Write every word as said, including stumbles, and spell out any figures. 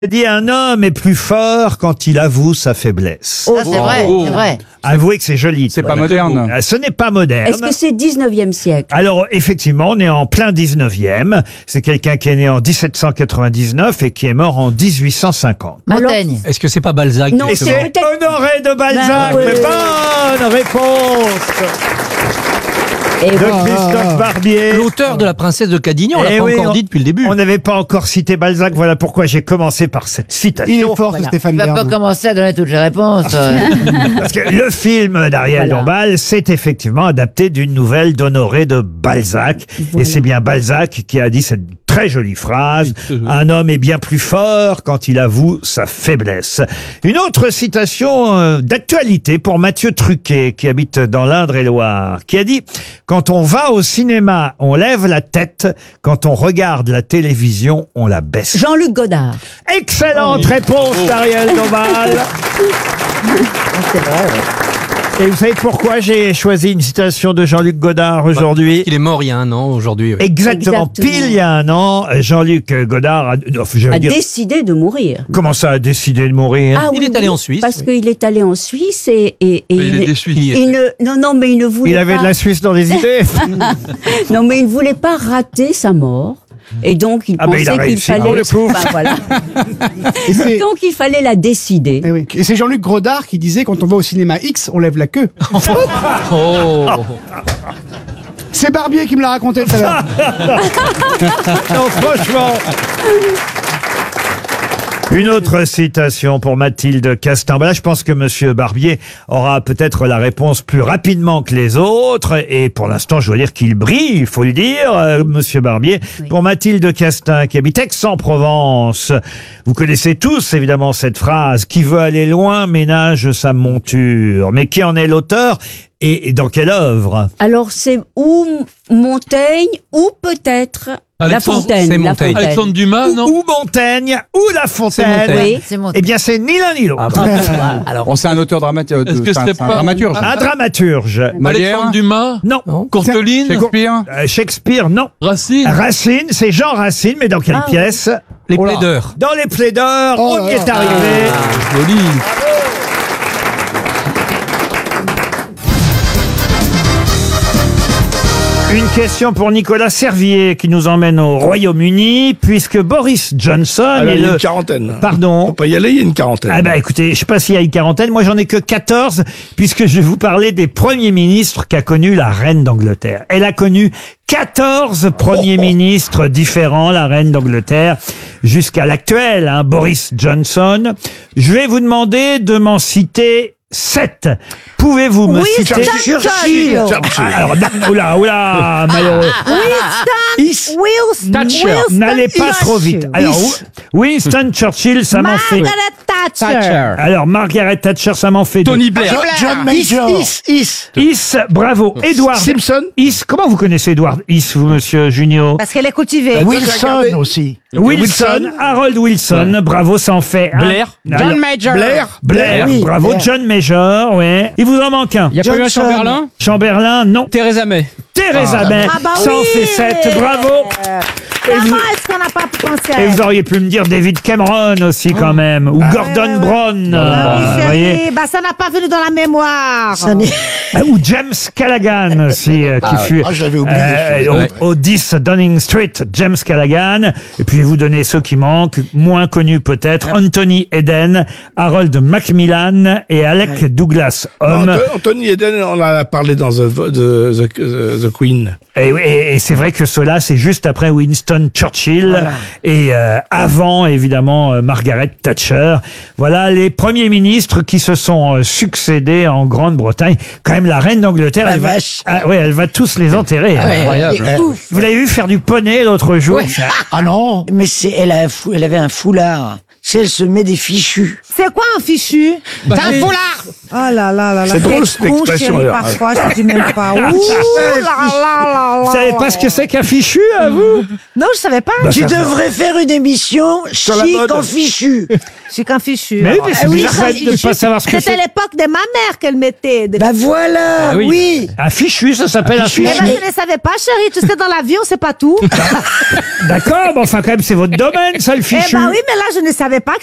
Dit un homme est plus fort quand il avoue sa faiblesse. Oh, c'est vrai, Oh. c'est vrai. Avouez que c'est joli. C'est pas moderne. Euh, Ce n'est pas moderne. Est-ce que c'est dix-neuvième siècle? Alors, effectivement, on est en plein dix-neuvième. C'est quelqu'un qui est né en dix-sept cent quatre-vingt-dix-neuf et qui est mort en dix-huit cent cinquante. Montaigne. Est-ce que c'est pas Balzac Non, Et c'est c'est peut-être- Honoré de Balzac. Ben, oui. Mais bonne réponse Et de voilà. Christophe Barbier. L'auteur de La Princesse de Cadignan, on l'a Eh pas oui, encore on- dit depuis le début. On n'avait pas encore cité Balzac. Voilà pourquoi j'ai commencé par cette citation. Il est fort, ce Stéphane Tu vas pas Bern. commencer à donner toutes les réponses. euh. Parce que le film d'Ariel Voilà. Dombal, c'est effectivement adapté d'une nouvelle d'Honoré de Balzac. Et c'est bien Balzac qui a dit cette très jolie phrase. Un homme est bien plus fort quand il avoue sa faiblesse. Une autre citation euh, d'actualité pour Mathieu Truquet, qui habite dans l'Indre-et-Loire, qui a dit « Quand on va au cinéma, on lève la tête. Quand on regarde la télévision, on la baisse. » Jean-Luc Godard. Excellente réponse d'Ariel Dombal. Et vous savez pourquoi j'ai choisi une citation de Jean-Luc Godard aujourd'hui? Il est mort il y a un an aujourd'hui. oui. Exactement, Exactement. pile il y a un an, Jean-Luc Godard a, non, j'allais A dire, décidé de mourir. comment ça a décidé de mourir? Ah Il oui, est allé oui, en Suisse, Parce oui. qu'il est allé en Suisse et, et, et Il est des Il Suisses. y est. il ne, non, non, mais il ne voulait Il avait pas, de la Suisse dans les idées. non, mais il ne voulait pas rater sa mort. Et donc, il Ah ben, il a pensait qu'il réussi, fallait, pour le coup. Enfin, voilà. Et c'est- Donc, il fallait la décider. eh oui. Et c'est Jean-Luc Godard qui disait quand on va au cinéma X, on lève la queue. Oh. C'est Barbier qui me l'a raconté tout à l'heure. Non, franchement. Une autre citation pour Mathilde Castin. Ben là, je pense que Monsieur Barbier aura peut-être la réponse plus rapidement que les autres. Et pour l'instant, je dois dire qu'il brille, il faut le dire, euh, Monsieur Barbier. Oui. Pour Mathilde Castin, qui habite Aix-en-Provence. Vous connaissez tous, évidemment, cette phrase. Qui veut aller loin ménage sa monture. Mais qui en est l'auteur et, et dans quelle œuvre? Alors, c'est ou Montaigne ou peut-être La Alexandre- Fontaine. c'est La Montaigne. Fontaine. Alexandre Dumas, non? Ou Montaigne, ou La Fontaine. Montaigne. Oui. C'est mon. Eh bien, c'est ni l'un ni l'autre. Ah bah. Alors, Oh, Bon, c'est un auteur dramatique. Est-ce que c'est un pas- dramaturge. Un dramaturge. Molière. Alexandre Dumas? Non. Non. Courteline? Shakespeare. Euh, Shakespeare, non. Racine? Racine, c'est Jean Racine, mais dans quelle Ah, pièce? les Oh là. plaideurs. Dans les plaideurs, Oh on y là est là. arrivé. Ah, joli. Une question pour Nicolas Servier qui nous emmène au Royaume-Uni, puisque Boris Johnson Alors, est il y a le... une quarantaine. Pardon. Faut pas y aller, il y a une quarantaine. Ah bah écoutez, je sais pas s'il y a une quarantaine, moi j'en ai que quatorze, puisque je vais vous parler des premiers ministres qu'a connu la reine d'Angleterre. Elle a connu quatorze premiers ministres différents, la reine d'Angleterre, jusqu'à l'actuel, hein, Boris Johnson. Je vais vous demander de m'en citer sept. Pouvez-vous me citer... Churchill. Ah, alors, na- oula, oula, malheureux. Is- Thatcher. N'allez pas trop vite. Alors, Winston Churchill, ça m'en fait... Thatcher. Alors, Margaret Thatcher, ça m'en fait deux. Tony Blair. John Major. Is, is, Is, bravo. Edward Simpson. Is, comment vous connaissez Edward Is, vous, monsieur Junio? Parce qu'elle est cultivée. Wilson aussi. Wilson, Harold Wilson, bravo, ça en fait un. Blair. Alors, John Major. Blair. Blair, Oui, bravo, Blair. John Major, ouais. Il vous en manque un. Il y a pas eu un Johnson. Chamberlain Chamberlain, non. Theresa May. Theresa May, Ah bah ça en oui. fait sept, bravo. Et vous, Comment est-ce qu'on n'a pas pensé à et elle? vous auriez pu me dire David Cameron aussi quand même, ou Gordon Brown, Ah oui, euh, chérie, voyez. bah ça n'a pas venu dans la mémoire. Ah, ou James Callaghan aussi, euh, qui fut Ah, j'avais oublié. euh, celui-là. au, au dix Downing Street, James Callaghan. Et puis je vais vous donner ceux qui manquent, moins connus peut-être, Anthony Eden, Harold Macmillan et Alec Douglas Non, Home. Anto- Anthony Eden, on en a parlé dans The, the, the, the Queen. Et, oui, et- et c'est vrai que cela, c'est juste après Winston Churchill et euh, avant, évidemment, euh, Margaret Thatcher. Voilà les premiers ministres qui se sont euh, succédés en Grande-Bretagne. Quand même, la reine d'Angleterre, elle va, ah, ouais, elle va tous les enterrer. Incroyable. Vous l'avez vu faire du poney l'autre jour? Ah non, mais c'est, elle, a un fou- elle avait un foulard. Si elle se met des fichus. C'est quoi un fichu? Bah, T'as un c'est- foulard. Oh là là là là. C'est drôle, cette con, expression, chérie, alors. parfois, je dis même pas. Ouh là là là Vous là savez là. pas ce que c'est qu'un fichu, à vous? Non, je savais pas. Tu devrais faire une émission la chic mode. en fichu. C'est qu'un fichu. Mais oui, mais c'est Ah oui, bizarre ça, de ne pas savoir ce que C'était c'est. l'époque de ma mère qu'elle mettait. des- Bah voilà, Ah oui. oui. Un fichu, ça s'appelle un Eh fichu. ben, je ne savais pas, chérie. Tu sais, dans l'avion, c'est pas tout. D'accord, mais enfin, quand même, c'est votre domaine, ça, le Eh fichu. ben oui, mais là, je ne savais